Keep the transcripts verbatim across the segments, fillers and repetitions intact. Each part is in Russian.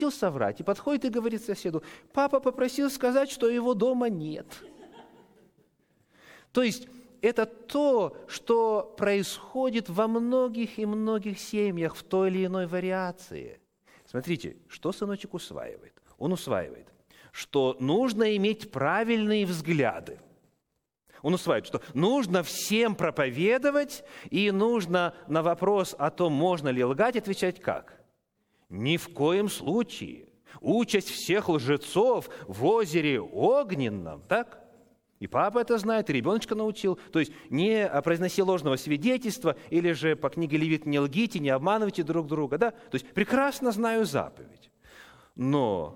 соврать, и подходит и говорит соседу: папа попросил сказать, что его дома нет. То есть это то, что происходит во многих и многих семьях в той или иной вариации. Смотрите, что сыночек усваивает? Он усваивает, что нужно иметь правильные взгляды. Он усваивает, что нужно всем проповедовать, и нужно на вопрос о том, можно ли лгать, отвечать как? Ни в коем случае. Участь всех лжецов в озере огненном, так? И папа это знает, и ребеночка научил. То есть не произноси ложного свидетельства, или же по книге Левит не лгите, не обманывайте друг друга. Да? То есть прекрасно знаю заповедь. Но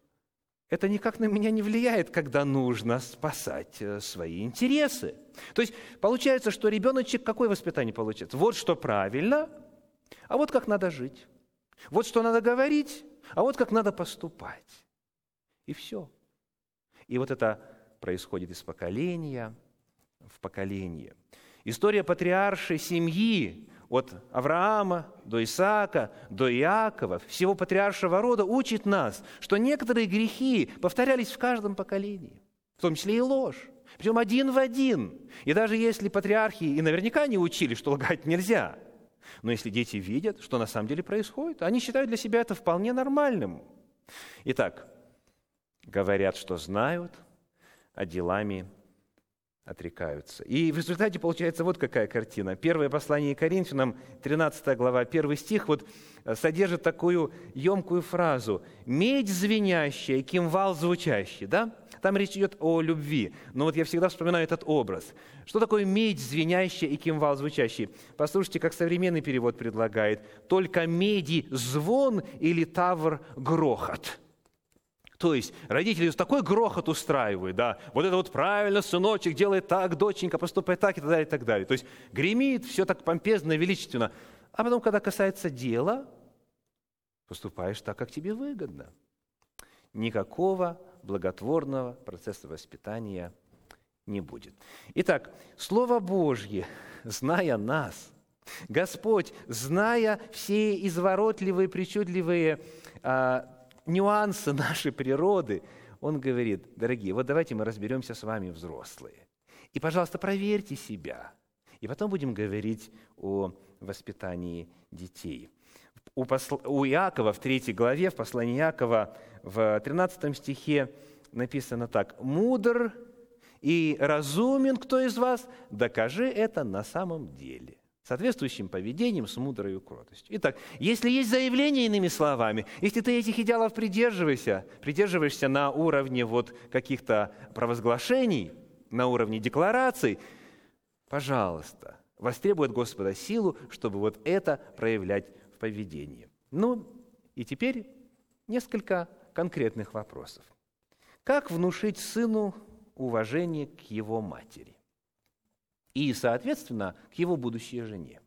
это никак на меня не влияет, когда нужно спасать свои интересы. То есть получается, что ребеночек какое воспитание получает? Вот что правильно, а вот как надо жить. Вот что надо говорить, а вот как надо поступать. И все. И вот это происходит из поколения в поколение. История патриаршей семьи от Авраама до Исаака, до Иакова, всего патриаршего рода учит нас, что некоторые грехи повторялись в каждом поколении, в том числе и ложь, причем один в один. И даже если патриархи и наверняка не учили, что лгать нельзя, но если дети видят, что на самом деле происходит, они считают для себя это вполне нормальным. Итак, говорят, что знают, а делами отрекаются. И в результате получается вот какая картина. Первое послание Коринфянам, тринадцатая глава, первый стих, вот содержит такую емкую фразу: «Медь звенящая, кимвал звучащий». Да? Там речь идет о любви. Но вот я всегда вспоминаю этот образ. Что такое медь звенящая и кимвал звучащий? Послушайте, как современный перевод предлагает: «Только меди звон или тавр грохот». То есть родители такой грохот устраивают, да, вот это вот правильно, сыночек, делай так, доченька, поступай так, и так далее, и так далее. То есть гремит, все так помпезно, величественно. А потом, когда касается дела, поступаешь так, как тебе выгодно. Никакого благотворного процесса воспитания не будет. Итак, Слово Божье, зная нас, Господь, зная все изворотливые, причудливые а, нюансы нашей природы, Он говорит: дорогие, вот давайте мы разберемся с вами, взрослые. И, пожалуйста, проверьте себя. И потом будем говорить о воспитании детей. У, посл... у Иакова в третьей главе, в послании Иакова, в тринадцатом стихе написано так: «Мудр и разумен кто из вас? Докажи это на самом деле». Соответствующим поведением, с мудрой кротостью. Итак, если есть заявление, иными словами, если ты этих идеалов придерживаешься, придерживаешься на уровне вот каких-то провозглашений, на уровне деклараций, пожалуйста, востребуй от Господа силу, чтобы вот это проявлять в поведении. Ну, и теперь несколько конкретных вопросов. Как внушить сыну уважение к его матери? И, соответственно, к его будущей жене.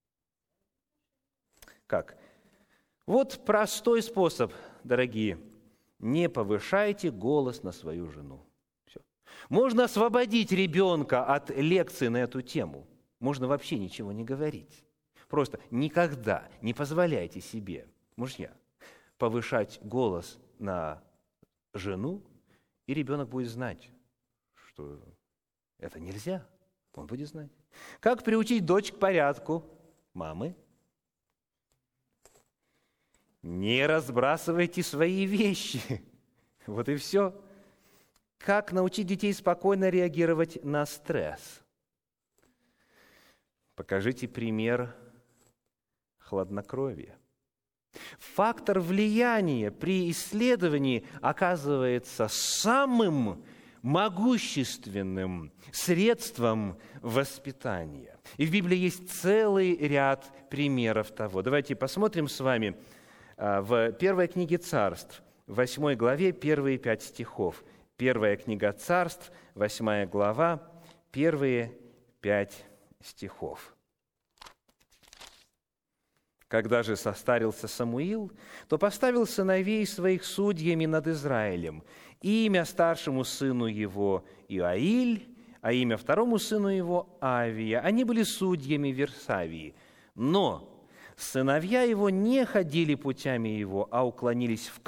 Как? Вот простой способ, дорогие. Не повышайте голос на свою жену. Все. Можно освободить ребенка от лекции на эту тему. Можно вообще ничего не говорить. Просто никогда не позволяйте себе, мужья, повышать голос на жену, и ребенок будет знать, что это нельзя. Он будет знать. Как приучить дочь к порядку? Мамы, не разбрасывайте свои вещи. Вот и все. Как научить детей спокойно реагировать на стресс? Покажите пример хладнокровия. Фактор влияния при исследовании оказывается самым могущественным средством воспитания. И в Библии есть целый ряд примеров того. Давайте посмотрим с вами в первой книге Царств, в восьмой главе, первые пять стихов. Первая книга Царств, восьмая глава, первые пять стихов. «Когда же состарился Самуил, то поставил сыновей своих судьями над Израилем, имя старшему сыну его Иоиль, а имя второму сыну его Авия. Они были судьями в Версавии. Но сыновья его не ходили путями его, а уклонились в